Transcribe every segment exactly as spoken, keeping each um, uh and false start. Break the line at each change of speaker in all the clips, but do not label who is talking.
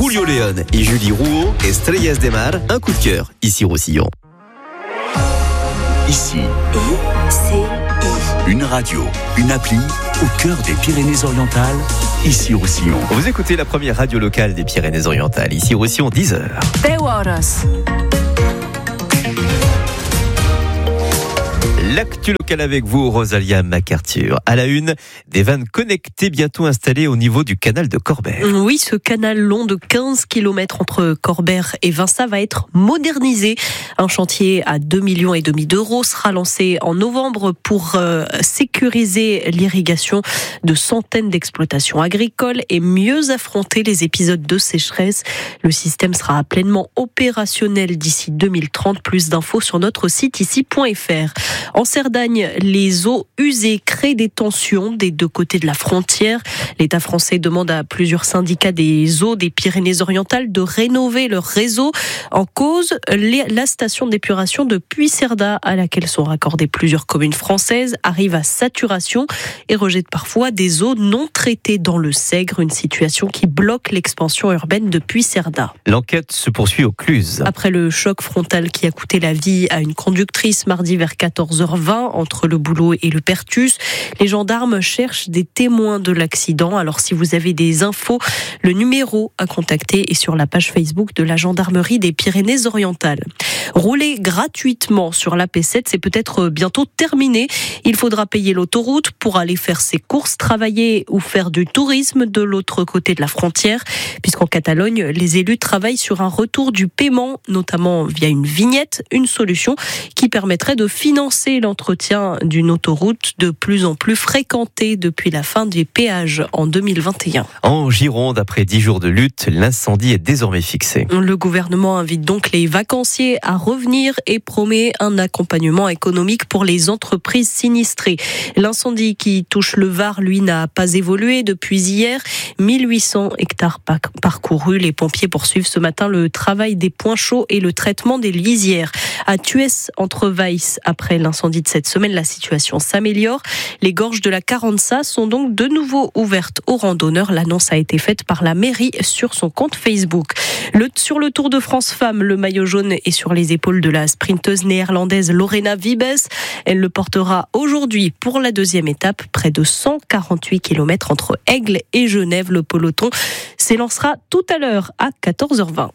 Julio León et Julie Rouault, Estrellas de Mar, un coup de cœur, ici Roussillon.
Ici,
I C I.
une radio, une appli au cœur des Pyrénées-Orientales, ici Roussillon.
Vous écoutez la première radio locale des Pyrénées-Orientales, ici Roussillon, dix heures.
dez horas.
L'actu locale avec vous, Rosalia MacArthur. À la une, des vannes connectées bientôt installées au niveau du canal de Corbère.
Oui, ce canal long de quinze kilomètres entre Corbère et Vinça va être modernisé. Un chantier à deux millions et demi d'euros sera lancé en novembre pour euh, sécuriser l'irrigation de centaines d'exploitations agricoles et mieux affronter les épisodes de sécheresse. Le système sera pleinement opérationnel d'ici deux mille trente. Plus d'infos sur notre site ici point f r. En Cerdagne, les eaux usées créent des tensions des deux côtés de la frontière. L'État français demande à plusieurs syndicats des eaux des Pyrénées-Orientales de rénover leur réseau. En cause, la station d'épuration de Puigcerdà, à laquelle sont raccordées plusieurs communes françaises, arrive à saturation et rejette parfois des eaux non traitées dans le Sègre, une situation qui bloque l'expansion urbaine de Puigcerdà.
L'enquête se poursuit au Cluse.
Après le choc frontal qui a coûté la vie à une conductrice mardi vers quatorze heures vingt entre le Boulot et le Pertus, les gendarmes cherchent des témoins de l'accident. Alors si vous avez des infos, le numéro à contacter est sur la page Facebook de la gendarmerie des Pyrénées-Orientales. Rouler gratuitement sur l'A P sept, c'est peut-être bientôt terminé. Il faudra payer l'autoroute pour aller faire ses courses, travailler ou faire du tourisme de l'autre côté de la frontière, puisqu'en Catalogne, les élus travaillent sur un retour du paiement, notamment via une vignette, une solution qui permettrait de financer l'entretien d'une autoroute de plus en plus fréquentée depuis la fin des péages en deux mille vingt et un.
En Gironde, après dix jours de lutte, l'incendie est désormais fixé.
Le gouvernement invite donc les vacanciers à revenir et promet un accompagnement économique pour les entreprises sinistrées. L'incendie qui touche le Var, lui, n'a pas évolué depuis hier. mille huit cents hectares parcourus. Les pompiers poursuivent ce matin le travail des points chauds et le traitement des lisières. À Thuès, entre Weiss, après l'incendie de cette semaine, la situation s'améliore. Les gorges de la Carença sont donc de nouveau ouvertes aux randonneurs. L'annonce a été faite par la mairie sur son compte Facebook. Le, sur le Tour de France Femmes, le maillot jaune est sur les épaules de la sprinteuse néerlandaise Lorena Wiebes. Elle le portera aujourd'hui pour la deuxième étape, près de cent quarante-huit kilomètres entre Aigle et Genève. Le peloton s'élancera tout à l'heure à quatorze heures vingt.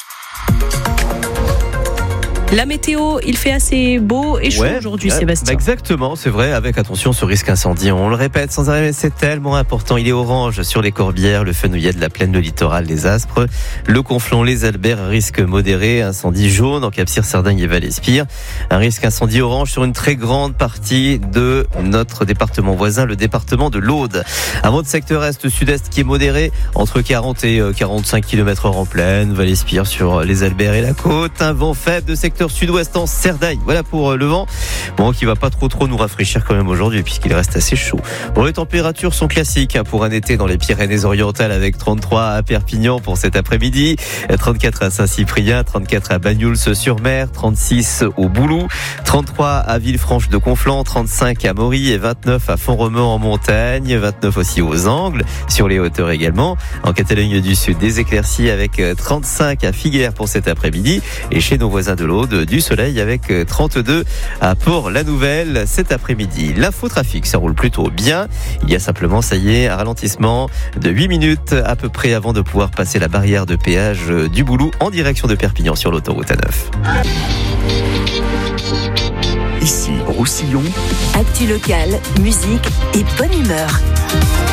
La météo, il fait assez beau et chaud ouais, aujourd'hui, euh, Sébastien.
Bah exactement, c'est vrai, avec attention ce risque incendie. On le répète sans arrêt, c'est tellement important. Il est orange sur les Corbières, le Fenouillet de la plaine, le littoral, les Aspres, le Conflent, les Alberts, risque modéré, incendie jaune en Cap-Cyr, Cerdagne et Val-Espire. Un risque incendie orange sur une très grande partie de notre département voisin, le département de l'Aude. Un vent de secteur est-sud-est qui est modéré, entre quarante et quarante-cinq kilomètres heure en plaine, Val-Espire sur les Alberts et la côte. Un vent faible de secteur sud-ouest en Cerdagne. Voilà pour le vent. Bon, qui va pas trop trop nous rafraîchir quand même aujourd'hui puisqu'il reste assez chaud. Bon, les températures sont classiques pour un été dans les Pyrénées-Orientales avec trente-trois à Perpignan pour cet après-midi, trente-quatre à Saint-Cyprien, trente-quatre à Banyuls-sur-Mer, trente-six au Boulou, trente-trois à Villefranche-de-Conflent, trente-cinq à Mory et vingt-neuf à Font-Romeu en montagne, vingt-neuf aussi aux Angles, sur les hauteurs également. En Catalogne du Sud, des éclaircies avec trente-cinq à Figueres pour cet après-midi et chez nos voisins de l'Aude, du soleil avec trente-deux à Port-la-Nouvelle cet après-midi. L'infotrafic, ça roule plutôt bien. Il y a simplement, ça y est, un ralentissement de huit minutes à peu près avant de pouvoir passer la barrière de péage du Boulou en direction de Perpignan sur l'autoroute A neuf.
Ici, Roussillon.
Actu locale, musique et bonne humeur.